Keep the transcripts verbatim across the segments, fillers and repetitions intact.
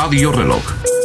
Radio Reloj.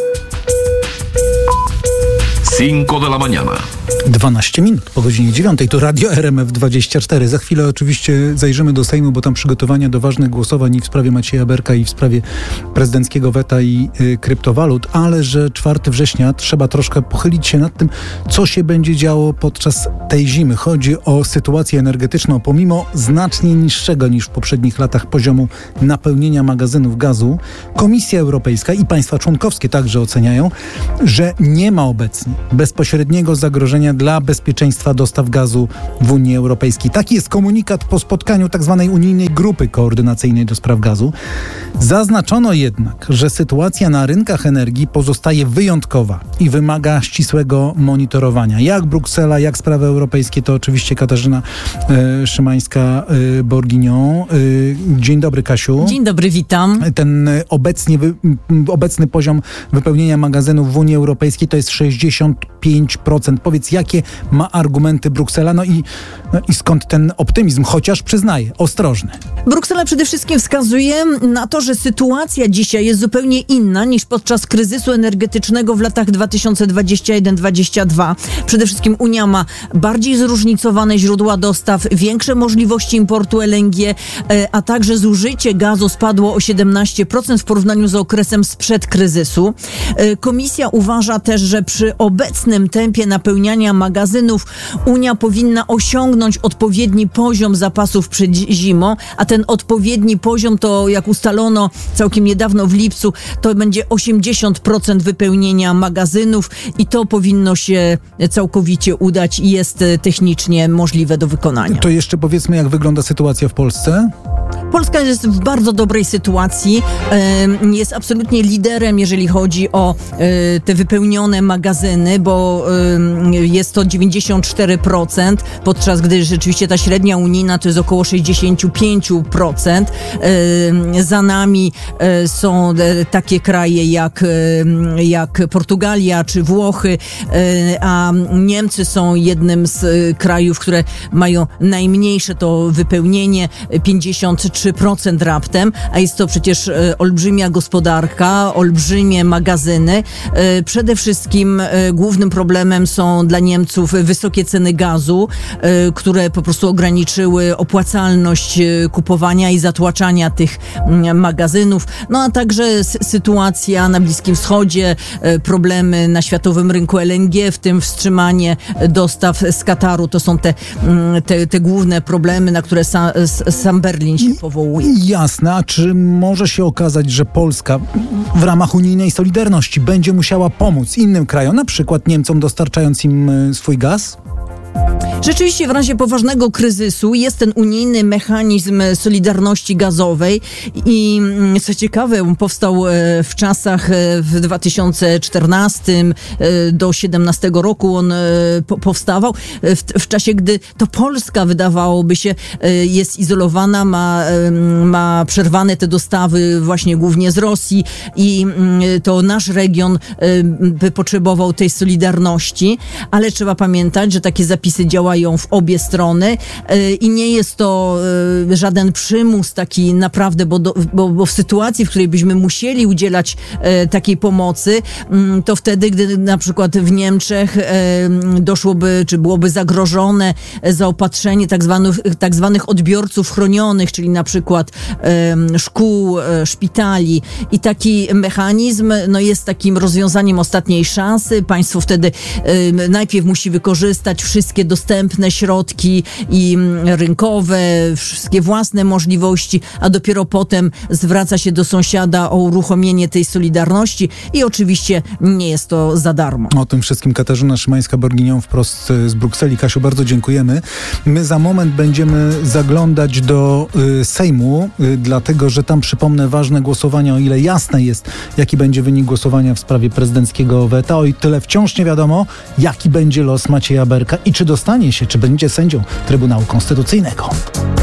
Cinco de la mañana. dwanaście minut po godzinie dziewiątej. To Radio R M F dwadzieścia cztery. Za chwilę oczywiście zajrzymy do Sejmu, bo tam przygotowania do ważnych głosowań i w sprawie Macieja Berka, i w sprawie prezydenckiego weta i y, kryptowalut, ale że czwartego września trzeba troszkę pochylić się nad tym, co się będzie działo podczas tej zimy. Chodzi o sytuację energetyczną. Pomimo znacznie niższego niż w poprzednich latach poziomu napełnienia magazynów gazu, Komisja Europejska i państwa członkowskie także oceniają, że nie ma obecnie bezpośredniego zagrożenia dla bezpieczeństwa dostaw gazu w Unii Europejskiej. Taki jest komunikat po spotkaniu tzw. unijnej grupy koordynacyjnej do spraw gazu. Zaznaczono jednak, że sytuacja na rynkach energii pozostaje wyjątkowa i wymaga ścisłego monitorowania. Jak Bruksela, jak sprawy europejskie, to oczywiście Katarzyna e, Szymańska-Bourguignon. E, dzień dobry, Kasiu. Dzień dobry, witam. Ten obecnie wy, obecny poziom wypełnienia magazynów w Unii Europejskiej to jest sześćdziesiąt pięć procent. Powiedz, jakie ma argumenty Bruksela, no i, no i skąd ten optymizm, chociaż przyznaję, ostrożny. Bruksela przede wszystkim wskazuje na to, że sytuacja dzisiaj jest zupełnie inna niż podczas kryzysu energetycznego w latach dwa tysiące dwudziestym pierwszym do dwudziestego drugiego. Przede wszystkim Unia ma bardziej zróżnicowane źródła dostaw, większe możliwości importu L N G, a także zużycie gazu spadło o siedemnaście procent w porównaniu z okresem sprzed kryzysu. Komisja uważa też, że przy obecnym tempie napełniania magazynów Unia powinna osiągnąć odpowiedni poziom zapasów przed zimą, a ten odpowiedni poziom to, jak ustalono całkiem niedawno w lipcu, to będzie osiemdziesiąt procent wypełnienia magazynów i to powinno się całkowicie udać i jest technicznie możliwe do wykonania. To jeszcze powiedzmy, jak wygląda sytuacja w Polsce? Polska jest w bardzo dobrej sytuacji. Jest absolutnie liderem, jeżeli chodzi o te wypełnione magazyny, bo jest to dziewięćdziesiąt cztery procent, podczas gdy rzeczywiście ta średnia unijna to jest około sześćdziesiąt pięć procent. Za nami są takie kraje jak, jak Portugalia czy Włochy, a Niemcy są jednym z krajów, które mają najmniejsze to wypełnienie, pięćdziesiąt trzy procent raptem, a jest to przecież e, olbrzymia gospodarka, olbrzymie magazyny. E, przede wszystkim e, głównym problemem są dla Niemców wysokie ceny gazu, e, które po prostu ograniczyły opłacalność e, kupowania i zatłaczania tych m, magazynów. No a także s- sytuacja na Bliskim Wschodzie, e, problemy na światowym rynku L N G, w tym wstrzymanie dostaw z Kataru. To są te, m, te, te główne problemy, na które sa, s, sam Berlin się powołuje. Jasne, a czy może się okazać, że Polska w ramach unijnej solidarności będzie musiała pomóc innym krajom, na przykład Niemcom, dostarczając im y, swój gaz? Rzeczywiście w razie poważnego kryzysu jest ten unijny mechanizm solidarności gazowej i co ciekawe, on powstał w czasach w dwa tysiące czternastym do siedemnastego roku on powstawał w, w czasie, gdy to Polska, wydawałoby się, jest izolowana, ma, ma przerwane te dostawy właśnie głównie z Rosji i to nasz region by potrzebował tej solidarności, ale trzeba pamiętać, że takie zapisy działają w obie strony i nie jest to żaden przymus taki naprawdę, bo, do, bo, bo w sytuacji, w której byśmy musieli udzielać takiej pomocy, to wtedy, gdy na przykład w Niemczech doszłoby, czy byłoby zagrożone zaopatrzenie tak zwanych, tak zwanych odbiorców chronionych, czyli na przykład szkół, szpitali i taki mechanizm no jest takim rozwiązaniem ostatniej szansy. Państwo wtedy najpierw musi wykorzystać wszystkie dostępne środki i rynkowe, wszystkie własne możliwości, a dopiero potem zwraca się do sąsiada o uruchomienie tej solidarności i oczywiście nie jest to za darmo. O tym wszystkim Katarzyna Szymańska-Bourguignon wprost z Brukseli. Kasiu, bardzo dziękujemy. My za moment będziemy zaglądać do y, Sejmu, y, dlatego, że tam, przypomnę, ważne głosowania, o ile jasne jest, jaki będzie wynik głosowania w sprawie prezydenckiego weta, o i tyle wciąż nie wiadomo, jaki będzie los Macieja Berka i czy dostanie się, czy będzie sędzią Trybunału Konstytucyjnego.